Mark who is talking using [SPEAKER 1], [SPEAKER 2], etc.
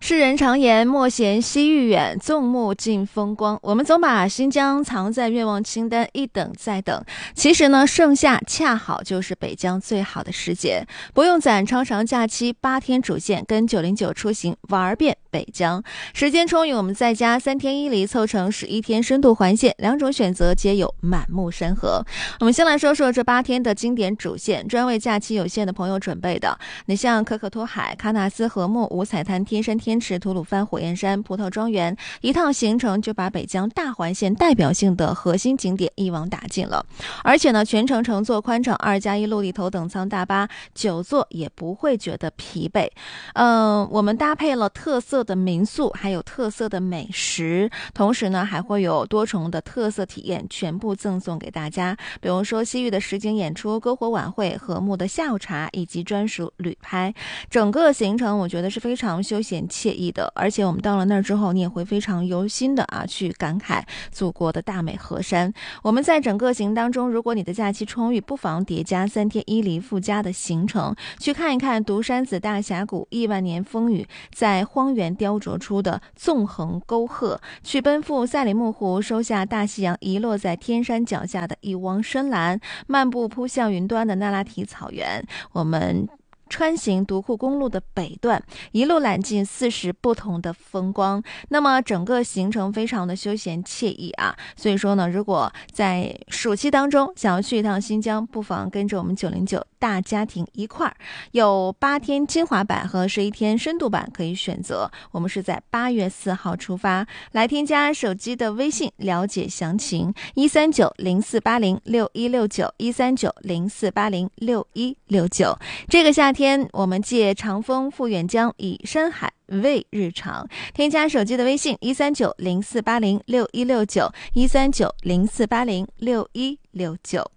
[SPEAKER 1] 世人常言莫嫌西域远，纵目尽风光。我们总把新疆藏在愿望清单一等再等，其实呢，盛夏恰好就是北疆最好的时节，不用攒超长假期，8天主线跟909出行玩遍北疆。时间充裕，我们在家3天1离凑成11天深度环线，2种选择皆有满目山河。我们先来说说这8天的经典主线，专为假期有限的朋友准备的。你像可可托海、喀纳斯禾木、五彩滩、天山天池、吐鲁番火焰山、葡萄庄园，一趟行程就把北疆大环线代表性的核心景点一网打尽了。而且呢，全程乘坐宽敞2+1陆地头等舱大巴，久坐也不会觉得疲惫。我们搭配了特色的民宿，还有特色的美食，同时呢，还会有多重的特色体验全部赠送给大家。比如说西域的实景演出、篝火晚会、禾木的下午茶以及专属旅拍，整个行程我觉得是非常休闲惬意的。而且我们到了那儿之后，你也会非常由心的去感慨祖国的大美河山。我们在整个行当中，如果你的假期充裕，不妨叠加3天1离附加的行程，去看一看独山子大峡谷亿万年风雨在荒原雕琢出的纵横沟壑，去奔赴赛里木湖，收下大西洋遗落在天山脚下的一汪深蓝，漫步扑向云端的那拉提草原。我们穿行独库公路的北段，一路揽尽40不同的风光。那么整个行程非常的休闲惬意所以说呢，如果在暑期当中想要去一趟新疆，不妨跟着我们909大家庭一块儿，有8天精华版和11天深度版可以选择。我们是在8月4号出发，来添加手机的微信了解详情13904806169，13904806169。这个夏天我们借长风赴远疆，以山海为日常。添加手机的微信13904806169，13904806169。